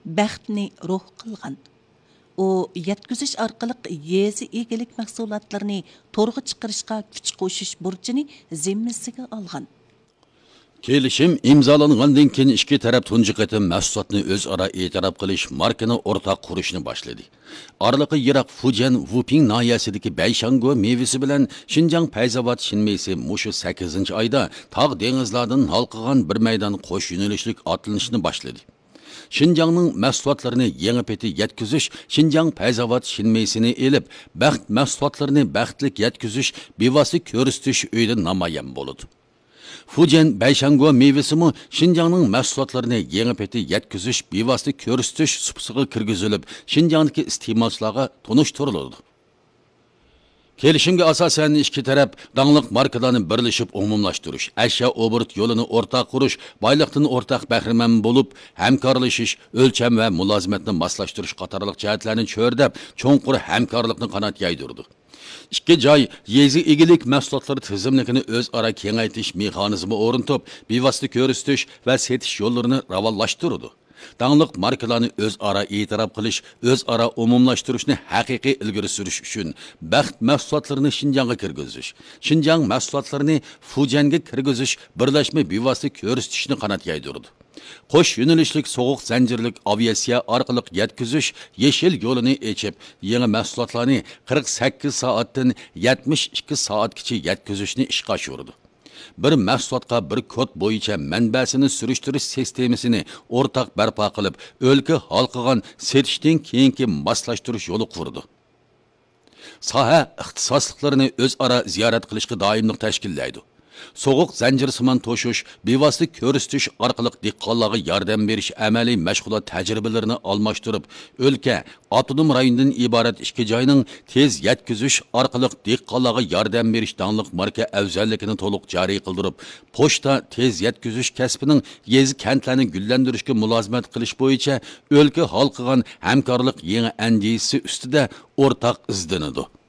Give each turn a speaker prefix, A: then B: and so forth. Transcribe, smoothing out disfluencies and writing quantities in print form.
A: baxtni ruh qilgan. U yetküzish orqali yezi egilik mahsulotlarini to'rga chiqarishga kuch qo'shish burchini zimmasiga olgan.
B: Kelishim imzolangandan keyin ikki taraf tunji qatim mahsulotni o'zaro e'tirof qilish, markani o'rtaq qurishni boshladi. Oraliqi yiroq Fujian Wuping noyasidagi Bayshango mevasi bilan Xinjiang Payzavod shinmesi mushu 8-oyda tog' dengizlardan halqigan bir maydon qo'sh yo'nalishlik otlanishni boshladi. Xinjiangning mahsulotlarini yangi peti yetkizish, Xinjiang Payzavod shinmesini elib, baxt mahsulotlarini baxtlik yetkizish, bevosita ko'rsatish uyda namoyon bo'ladi. Fujian Bayshango mevasimi Xinjiangning mahsulotlarini yangi peti yetkizish, bevosita ko'rsatish supsiga kirgizilib, Xinjiangdagi iste'molchilarga tunishtiriladi. Kelishimga asosan ikki taraf dangliq markalarni birlashib umumlashtirish, ashyo obort yo'lini o'rtaq qurish, boyliqdan o'rtaq bahramand bo'lib, hamkorlashish, o'lcham va mulozimatni moslashtirish qatorliq jihatlarni cho'rdab, cho'nqur hamkorlikni qanot yaydirdi. İki joy yezi egilik mahsulotlari tizimligini o'zaro kengaytirish mexanizmi o'rnatib, bevosita ko'rsatish va setish yo'llarini ravonlashtirdi. Dangliq markalarni o'zaro e'tirof qilish, o'zaro umumlashtirishni haqiqiy ilgari surish uchun baxt mahsulotlarini Xinjiangga kirgizish, Xinjiang mahsulotlarini Fujianga kirgizish, birlashma bevosita ko'rsatishni qanot yaydirdi. Qo'sh yo'nalishlik sovuq zanjirlik aviatsiya orqali yetkizish yeshil yo'lini ochib, yangi mahsulotlarni 48 soatdan 72 soatgacha yetkazishni ishga oshirdi. Bir mahsulotga bir kod bo'yicha manbasini surishtirish sistemasini o'rtaq barpo qilib, o'lka halqigan setishdan keyingi moslashtirish yo'li qurdi. Soha ixtisosliklarini o'zaro ziyorat qilishga doimlik tashkillaydi. Soğuq zanjirsimon to'shish, bevosita ko'rsatish orqali dehqonlarga yordam berish amaliy mashg'ulot tajribalarini almashtirib, o'lka, avtonom rayondan iborat ikki joyning tez yetkizish orqali dehqonlarga yordam berish dangliq marka afzalligini to'liq joriy qildirib, pochta tez yetkizish kasbining yezi kentlarni gullantirishga mulozimat qilish bo'yicha o'lka halqigan hamkorlik yangi andisi ustida o'rtaq izlanadi.